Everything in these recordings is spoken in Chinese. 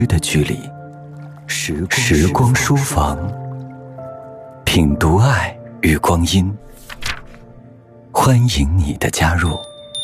的距离，时光书房，品读爱与光阴。欢迎你的加入。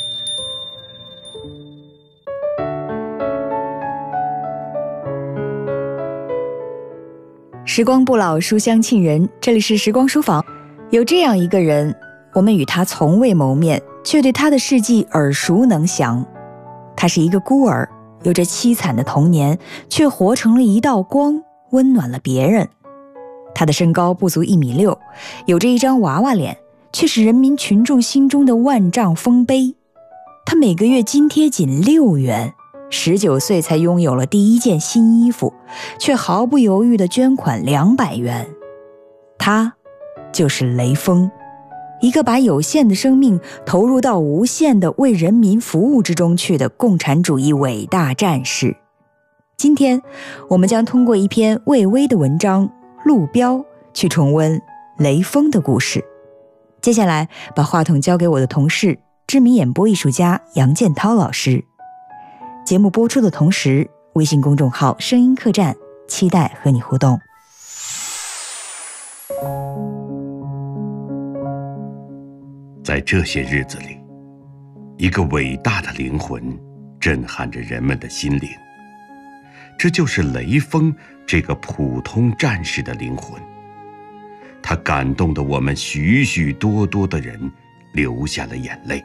时光不老，书香沁人。这里是时光书房。有这样一个人，我们与他从未谋面，却对他的事迹耳熟能详。他是一个孤儿，有着凄惨的童年，却活成了一道光，温暖了别人。他的身高不足1.6米，有着一张娃娃脸，却是人民群众心中的万丈丰碑。他每个月津贴仅6元，19岁才拥有了第一件新衣服，却毫不犹豫地捐款200元。他就是雷锋，一个把有限的生命投入到无限的为人民服务之中去的共产主义伟大战士。今天我们将通过一篇魏巍的文章《路标》去重温雷锋的故事。接下来把话筒交给我的同事，知名演播艺术家杨建涛老师。节目播出的同时，微信公众号声音客栈期待和你互动。 在这些日子里，一个伟大的灵魂震撼着人们的心灵，这就是雷锋这个普通战士的灵魂。他感动得我们许许多多的人流下了眼泪。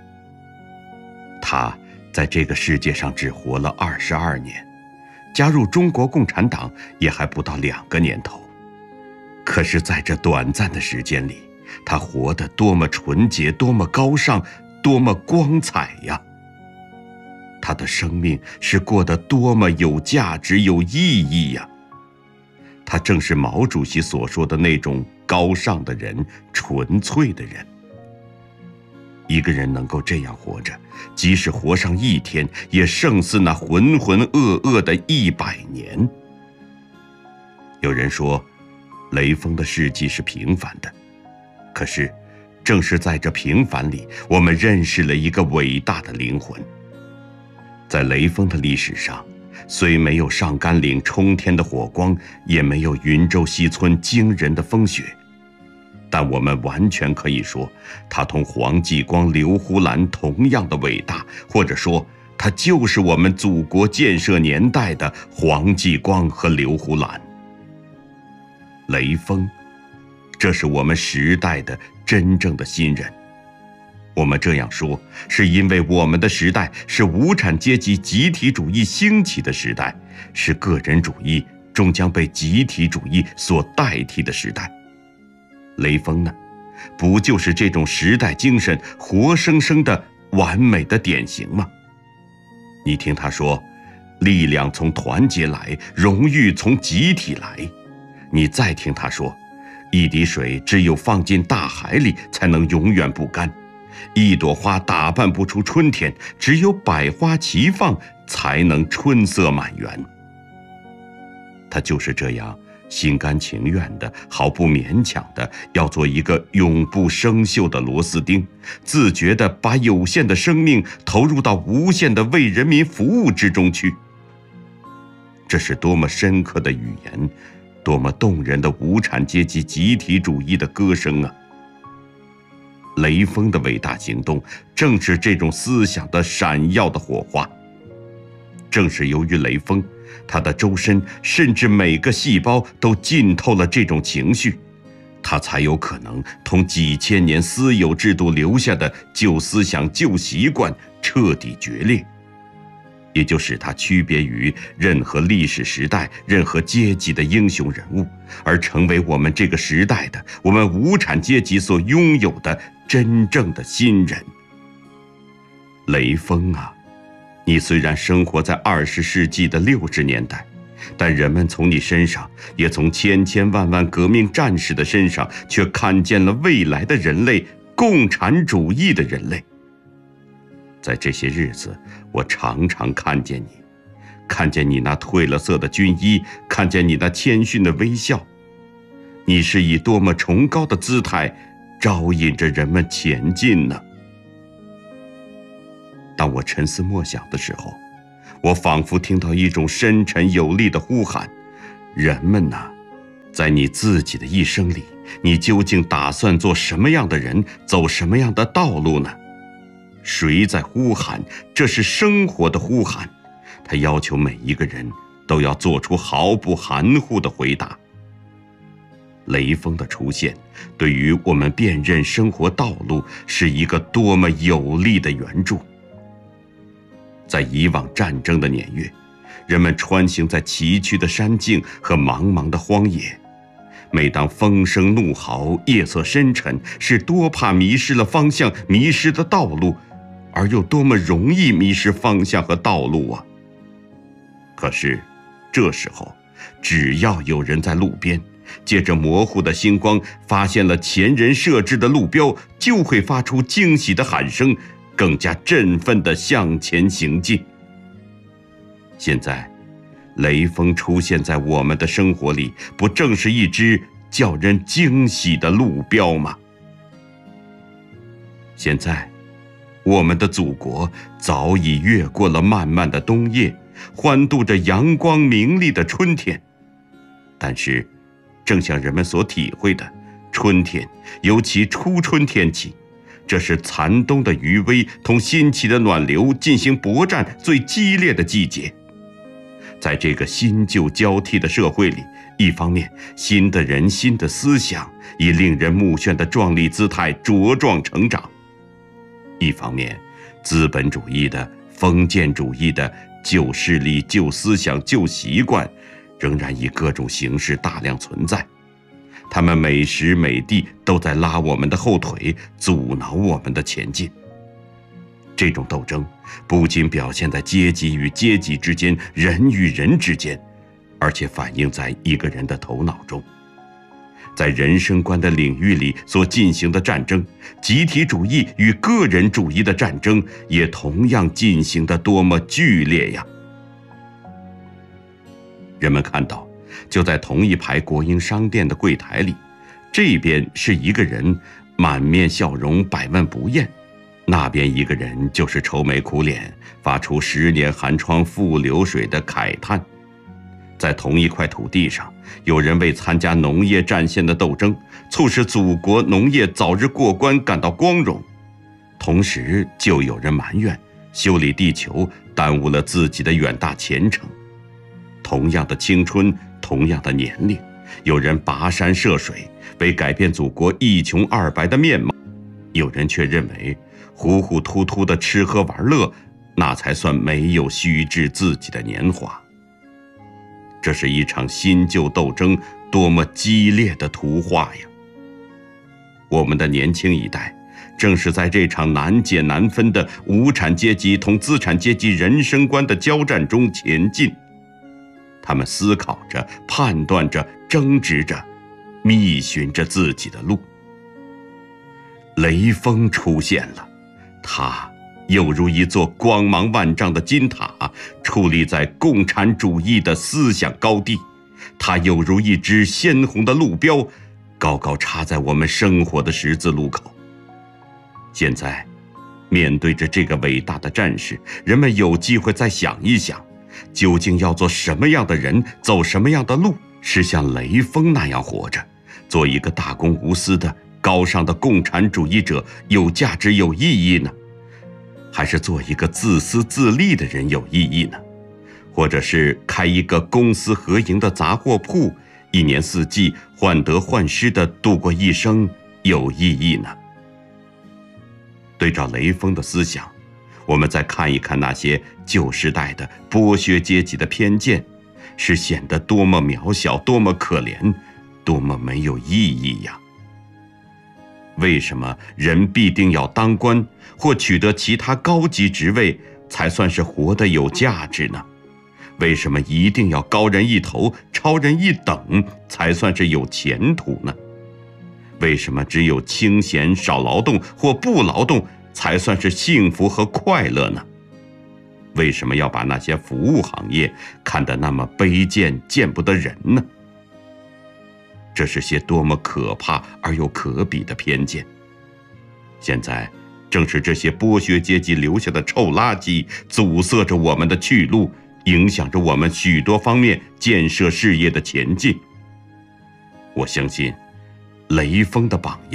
他在这个世界上只活了22年，加入中国共产党也还不到2个年头。可是在这短暂的时间里，他活得多么纯洁，多么高尚，多么光彩呀！他的生命是过得多么有价值、有意义呀！他正是毛主席所说的那种高尚的人，纯粹的人。一个人能够这样活着，即使活上1天，也胜似那浑浑噩噩的100年。有人说，雷锋的事迹是平凡的，可是正是在这平凡里，我们认识了一个伟大的灵魂。在雷锋的历史上，虽没有上甘岭冲天的火光，也没有云州西村惊人的风雪，但我们完全可以说，他同黄继光、刘胡兰同样的伟大，或者说他就是我们祖国建设年代的黄继光和刘胡兰。雷锋，这是我们时代的真正的新人。我们这样说，是因为我们的时代是无产阶级集体主义兴起的时代，是个人主义终将被集体主义所代替的时代。雷锋呢，不就是这种时代精神活生生的完美的典型吗？你听他说，力量从团结来，荣誉从集体来。你再听他说，一滴水只有放进大海里才能永远不干，一朵花打扮不出春天，只有百花齐放才能春色满园。他就是这样心甘情愿的，毫不勉强的，要做一个永不生锈的螺丝钉，自觉地把有限的生命投入到无限的为人民服务之中去。这是多么深刻的语言，多么动人的无产阶级集体主义的歌声啊！雷锋的伟大行动正是这种思想的闪耀的火花。正是由于雷锋，他的周身甚至每个细胞都浸透了这种情绪，他才有可能同几千年私有制度留下的旧思想、旧习惯彻底决裂，也就使他区别于任何历史时代、任何阶级的英雄人物，而成为我们这个时代的、我们无产阶级所拥有的真正的新人。雷锋啊，你虽然生活在20世纪的60年代，但人们从你身上，也从千千万万革命战士的身上，却看见了未来的人类，共产主义的人类。在这些日子，我常常看见你，看见你那褪了色的军衣，看见你那谦逊的微笑，你是以多么崇高的姿态招引着人们前进呢？当我沉思默想的时候， 我仿佛听到一种深沉有力的呼喊：人们呐，在你自己的一生里，你究竟打算做什么样的人，走什么样的道路呢？谁在呼喊？这是生活的呼喊，它要求每一个人都要做出毫不含糊的回答。雷锋的出现，对于我们辨认生活道路是一个多么有力的援助。在以往战争的年月，人们穿行在崎岖的山径和茫茫的荒野，每当风声怒号，夜色深沉，是多怕迷失了方向，迷失的道路，而又多么容易迷失方向和道路啊！可是这时候，只要有人在路边借着模糊的星光发现了前人设置的路标，就会发出惊喜的喊声，更加振奋地向前行进。现在雷锋出现在我们的生活里，不正是一只叫人惊喜的路标吗？现在我们的祖国早已越过了漫漫的冬夜，欢度着阳光明丽的春天。但是正像人们所体会的，春天，尤其初春天气，这是残冬的余威同新起的暖流进行搏战最激烈的季节。在这个新旧交替的社会里，一方面，新的人、新的思想以令人目眩的壮丽姿态茁壮成长；一方面，资本主义的、封建主义的旧势力、旧思想、旧习惯仍然以各种形式大量存在，他们每时每地都在拉我们的后腿，阻挠我们的前进。这种斗争不仅表现在阶级与阶级之间、人与人之间，而且反映在一个人的头脑中。在人生观的领域里所进行的战争，集体主义与个人主义的战争也同样进行得多么剧烈呀！人们看到，就在同一排国营商店的柜台里，这边是一个人满面笑容，百问不厌，那边一个人就是愁眉苦脸，发出10年寒窗复流水的慨叹。在同一块土地上，有人为参加农业战线的斗争，促使祖国农业早日过关感到光荣，同时就有人埋怨修理地球耽误了自己的远大前程。同样的青春，同样的年龄，有人跋山涉水，为改变祖国一穷二白的面貌，有人却认为糊糊涂涂的吃喝玩乐，那才算没有虚掷自己的年华。这是一场新旧斗争多么激烈的图画呀！我们的年轻一代正是在这场难解难分的无产阶级同资产阶级人生观的交战中前进。他们思考着，判断着，争执着，觅寻着自己的路。雷锋出现了，他犹如一座光芒万丈的金塔，矗立在共产主义的思想高地；它犹如一只鲜红的路标，高高插在我们生活的十字路口。现在，面对着这个伟大的战士，人们有机会再想一想，究竟要做什么样的人，走什么样的路，是像雷锋那样活着，做一个大公无私的高尚的共产主义者有价值有意义呢？还是做一个自私自利的人有意义呢？或者是开一个公私合营的杂货铺，一年四季患得患失地度过一生有意义呢？对照雷锋的思想，我们再看一看那些旧时代的剥削阶级的偏见，是显得多么渺小，多么可怜，多么没有意义呀！为什么人必定要当官或取得其他高级职位才算是活得有价值呢？为什么一定要高人一头，超人一等才算是有前途呢？为什么只有清闲少劳动或不劳动才算是幸福和快乐呢？为什么要把那些服务行业看得那么卑贱，见不得人呢？这是些多么可怕而又可比的偏见。现在正是这些剥削阶级留下的臭垃圾，阻塞着我们的去路，影响着我们许多方面建设事业的前进。我相信，雷锋的榜样